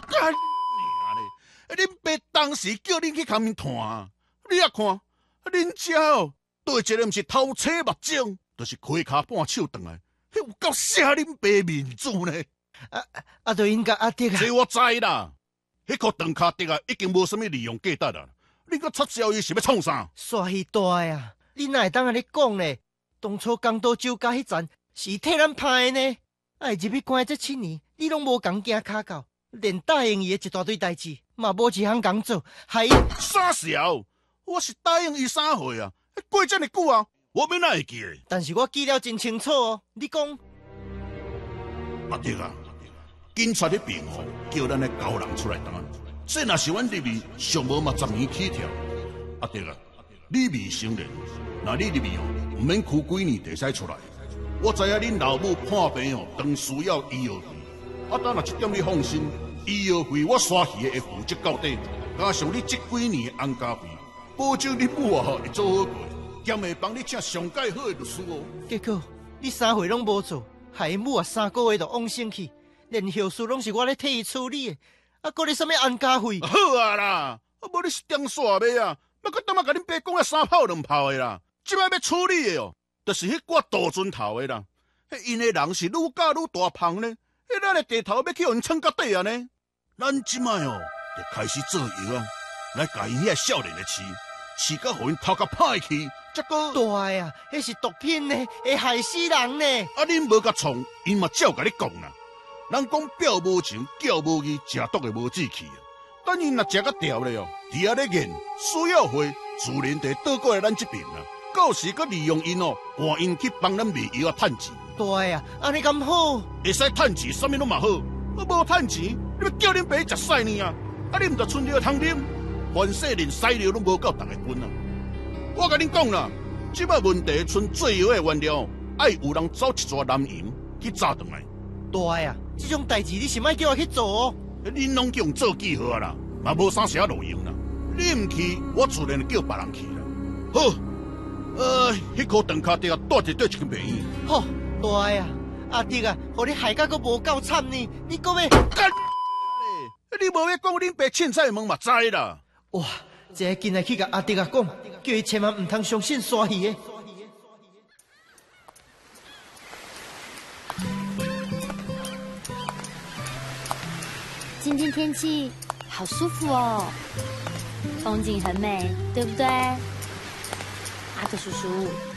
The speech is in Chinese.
干你咧！恁爸当时叫恁去旁边看，你也看，恁遮哦，对一个毋是偷车目镜，就是开骹半手转来，迄有够写恁爸面子呢！ 就应该阿爹啊！ 这我知啦，迄颗长脚竹啊，已经无啥物利用价值啦。恁个插销伊是要创啥？ 煞戏大啊！你哪会当安尼讲呢？当初江岛酒家迄站是替咱拍的呢，爱入去关这7年，你拢无共行骹到，连答应伊的一大堆代志，嘛无一项工做，害伊傻小，我是答应伊啥岁啊？过这么久啊，我要哪会记得？ 但是我记了真清楚哦。你讲， 阿爹啊，警察迄边哦，叫咱的高人出来担，这若是阮入去上无嘛10年起跳。阿爹啊，你未成年，那你入去哦，唔免哭几年就使出来。我知影恁老母破病哦，当需要医药费，但若一点你放心，医药费我刷起会负责到底，加上你这几年的安家费，保证你母哦会做好过，兼会帮你请上介好的律师哦。 结果你3回拢无做，害母啊3个月就往生去，连后事拢是我咧替伊处理的，搁咧什么安家费？ 好啊啦，无你是点煞尾啊？要搁当啊甲恁爸讲啊3炮2炮的啦，即摆要处理的哦，就是迄挂杜尊头的啦。迄因的人是愈教愈大胖呢，迄咱的地头要去互因撑到底啊呢。咱即摆哦，就开始做药啊，来甲因遐少年的饲到互因头壳歹去，则个大呀，迄是毒品呢，会害死人呢。 啊，恁无甲创，因嘛照甲你讲啦。人讲表无情，叫无义，食毒的无志气啊。等因若食甲调咧哦，伫遐咧研，需要费，自然地倒过来咱这边啦。到时佮利用因哦，换因去帮咱卖药啊，趁钱。 大呀，安尼咁好， 会使趁钱，啥物拢嘛好。我无趁钱，你要叫恁爸食屎呢啊？啊，你毋着剩药通啉，凡世连屎尿拢无够逐个分啊！我甲恁讲啦，即摆问题剩做药的原料，爱有人走一撮蓝银去炸转来。 大呀，这种代志你是莫叫我去做哦。 恁拢叫做记号啦，嘛无啥写路用啦。你唔去，我自然叫别人去啦。好，迄颗长脚竹啊，带一对一间病院。 好，大呀，阿弟啊，互你害甲佫无够惨呢，你搁要干？你无要讲恁爸凊彩问嘛知啦。 哇，这个今日去甲阿弟啊讲，叫伊千万唔通相信刷戏的。 今天天气好舒服哦，风景很美，对不对？阿德叔叔，